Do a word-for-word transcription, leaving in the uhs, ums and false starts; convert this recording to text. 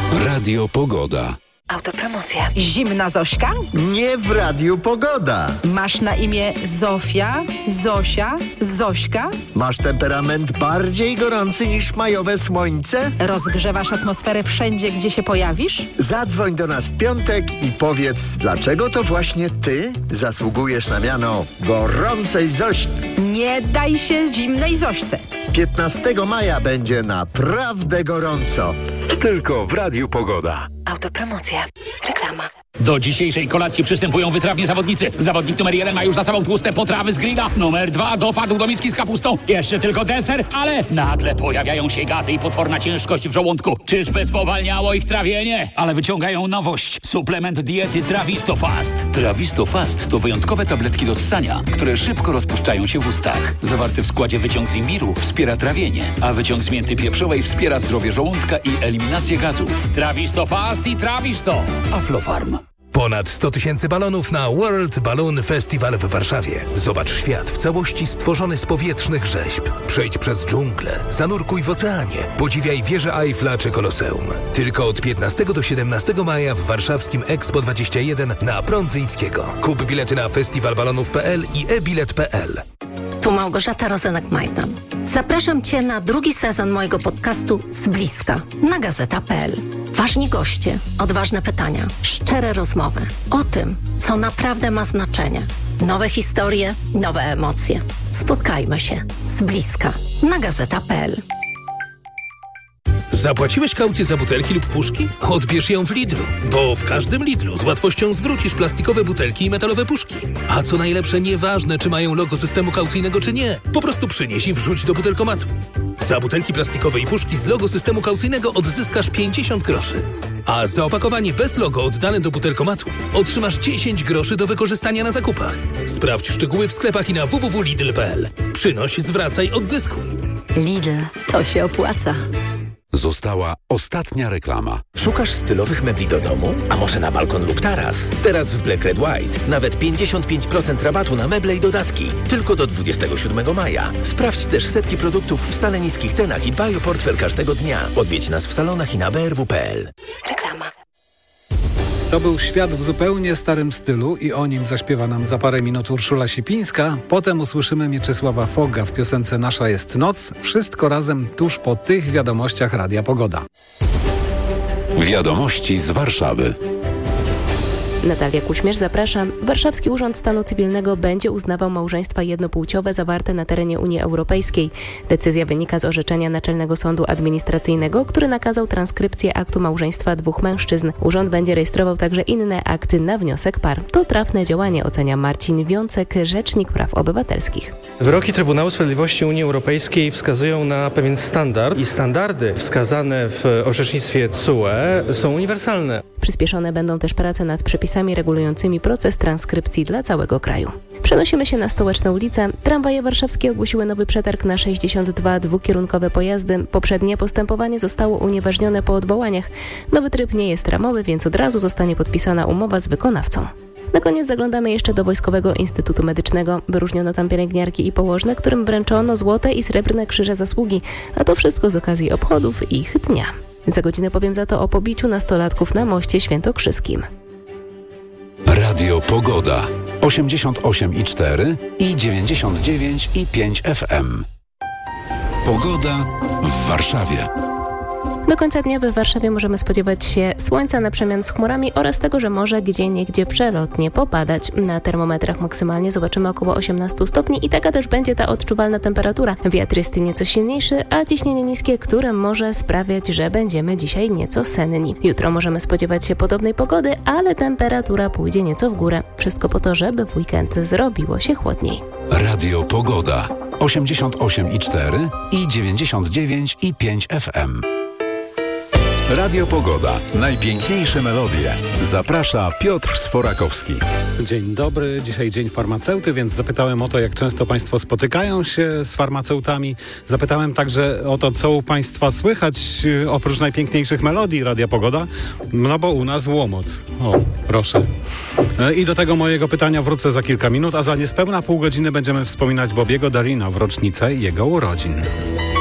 Radio Pogoda. Autopromocja. Zimna Zośka? Nie w Radiu Pogoda. Masz na imię Zofia, Zosia, Zośka? Masz temperament bardziej gorący niż majowe słońce? Rozgrzewasz atmosferę wszędzie, gdzie się pojawisz? Zadzwoń do nas w piątek i powiedz, dlaczego to właśnie ty zasługujesz na miano gorącej Zośki. Nie daj się zimnej Zośce. piętnastego maja będzie naprawdę gorąco. Tylko w Radiu Pogoda. Autopromocja. Reklama. Do dzisiejszej kolacji przystępują wytrawni zawodnicy. Zawodnik numer jeden ma już za sobą tłuste potrawy z grilla. Numer dwa dopadł do miski z kapustą. Jeszcze tylko deser, ale nagle pojawiają się gazy i potworna ciężkość w żołądku. Czyżby spowalniało ich trawienie? Ale wyciągają nowość. Suplement diety Travistofast. Travistofast to wyjątkowe tabletki do ssania, które szybko rozpuszczają się w ustach. Zawarty w składzie wyciąg z imbiru wspiera trawienie, a wyciąg z mięty pieprzowej wspiera zdrowie żołądka i eliminację gazów. Travistofast i Travisto. Aflofarm. Ponad sto tysięcy balonów na World Balloon Festival w Warszawie. Zobacz świat w całości stworzony z powietrznych rzeźb. Przejdź przez dżunglę, zanurkuj w oceanie, podziwiaj wieżę Eiffla czy Koloseum. Tylko od piętnastego do siedemnastego maja w warszawskim Expo dwadzieścia jeden na Prądzyńskiego. Kup bilety na festiwal balonów kropka p l i e bilet kropka p l. Tu Małgorzata Rozenek-Majdan. Zapraszam Cię na drugi sezon mojego podcastu Z bliska na gazeta kropka p l. Ważni goście, odważne pytania, szczere rozmowy o tym, co naprawdę ma znaczenie. Nowe historie, nowe emocje. Spotkajmy się z bliska na gazeta kropka p l. Zapłaciłeś kaucję za butelki lub puszki? Odbierz ją w Lidlu, bo w każdym Lidlu z łatwością zwrócisz plastikowe butelki i metalowe puszki. A co najlepsze, nieważne, czy mają logo systemu kaucyjnego, czy nie. Po prostu przynieś i wrzuć do butelkomatu. Za butelki plastikowe i puszki z logo systemu kaucyjnego odzyskasz pięćdziesiąt groszy. A za opakowanie bez logo oddane do butelkomatu otrzymasz dziesięć groszy do wykorzystania na zakupach. Sprawdź szczegóły w sklepach i na w w w kropka lidl kropka p l. Przynoś, zwracaj, odzyskuj. Lidl, to się opłaca. Została ostatnia reklama. Szukasz stylowych mebli do domu? A może na balkon lub taras? Teraz w Black Red White nawet pięćdziesiąt pięć procent rabatu na meble i dodatki. Tylko do dwudziestego siódmego maja. Sprawdź też setki produktów w stale niskich cenach i dbaj o portfel każdego dnia. Odwiedź nas w salonach i na b r w kropka p l. Reklama. To był Świat w zupełnie starym stylu i o nim zaśpiewa nam za parę minut Urszula Sipińska. Potem usłyszymy Mieczysława Foga w piosence Nasza jest noc. Wszystko razem tuż po tych wiadomościach Radia Pogoda. Wiadomości z Warszawy. Natalia Kuśmierz, zapraszam. Warszawski Urząd Stanu Cywilnego będzie uznawał małżeństwa jednopłciowe zawarte na terenie Unii Europejskiej. Decyzja wynika z orzeczenia Naczelnego Sądu Administracyjnego, który nakazał transkrypcję aktu małżeństwa dwóch mężczyzn. Urząd będzie rejestrował także inne akty na wniosek par. To trafne działanie, ocenia Marcin Wiącek, rzecznik praw obywatelskich. Wyroki Trybunału Sprawiedliwości Unii Europejskiej wskazują na pewien standard i standardy wskazane w orzecznictwie T S U E są uniwersalne. Przyspieszone będą też prace nad przepisami regulującymi proces transkrypcji dla całego kraju. Przenosimy się na Stołeczną ulicę. Tramwaje warszawskie ogłosiły nowy przetarg na sześćdziesiąt dwa dwukierunkowe pojazdy. Poprzednie postępowanie zostało unieważnione po odwołaniach. Nowy tryb nie jest ramowy, więc od razu zostanie podpisana umowa z wykonawcą. Na koniec zaglądamy jeszcze do Wojskowego Instytutu Medycznego. Wyróżniono tam pielęgniarki i położne, którym wręczono złote i srebrne krzyże zasługi, a to wszystko z okazji obchodów ich dnia. Za godzinę powiem za to o pobiciu nastolatków na moście świętokrzyskim. Radio Pogoda. osiemdziesiąt osiem i cztery i dziewięćdziesiąt dziewięć i pięć F M. Pogoda w Warszawie. Do końca dnia w Warszawie możemy spodziewać się słońca na przemian z chmurami oraz tego, że może gdzieniegdzie przelotnie popadać. Na termometrach maksymalnie zobaczymy około osiemnaście stopni i taka też będzie ta odczuwalna temperatura. Wiatr jest nieco silniejszy, a ciśnienie niskie, które może sprawiać, że będziemy dzisiaj nieco senni. Jutro możemy spodziewać się podobnej pogody, ale temperatura pójdzie nieco w górę. Wszystko po to, żeby w weekend zrobiło się chłodniej. Radio Pogoda. osiemdziesiąt osiem i cztery i dziewięćdziesiąt dziewięć i pięć F M. Radio Pogoda. Najpiękniejsze melodie. Zaprasza Piotr Sforakowski. Dzień dobry. Dzisiaj dzień farmaceuty, więc zapytałem o to, jak często Państwo spotykają się z farmaceutami. Zapytałem także o to, co u Państwa słychać oprócz najpiękniejszych melodii Radia Pogoda. No bo u nas łomot. O, proszę. I do tego mojego pytania wrócę za kilka minut, a za niespełna pół godziny będziemy wspominać Bobiego Darina w rocznicę jego urodzin.